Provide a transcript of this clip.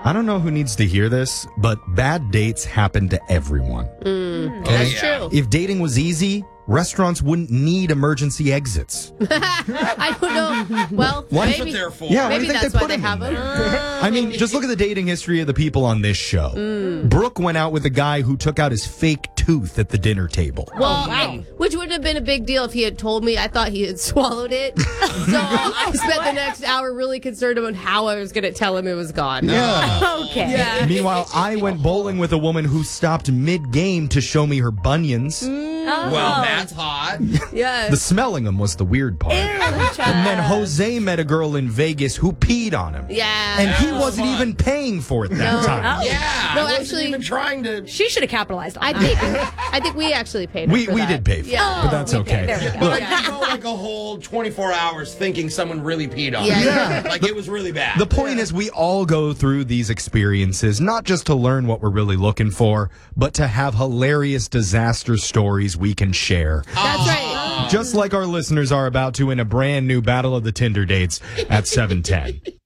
I don't know who needs to hear this, but bad dates happen to everyone. That's true. If dating was easy, restaurants wouldn't need emergency exits. I don't know. Well, That's what maybe, they're for. Yeah, why do maybe you think that's they why put they them have in them. there? I mean, just look at the dating history of the people on this show. Brooke went out with a guy who took out his fake tooth at the dinner table. Well, which wouldn't have been a big deal if he had told me. I thought he had swallowed it. So I spent the next hour really concerned about how I was going to tell him it was gone. Yeah. Okay. Yeah. Meanwhile, I went bowling with a woman who stopped mid-game to show me her bunions. Well, that's hot. Yeah. The smelling them was the weird part. And then Jose met a girl in Vegas who peed on him. Yeah. And he That was wasn't fun. even paying for it that time. Yeah. No, I wasn't actually- even trying to. She should have capitalized on I that. think we actually paid her We for that. did pay for it, Yeah. but that's okay. there we go. But I did go like a whole 24 hours thinking someone really peed on me. Yeah. Like it was really bad. The point is, we all go through these experiences, not just to learn what we're really looking for, but to have hilarious disaster stories we can share. That's right. Just like our listeners are about to in a brand new Battle of the Tinder Dates at 7:10.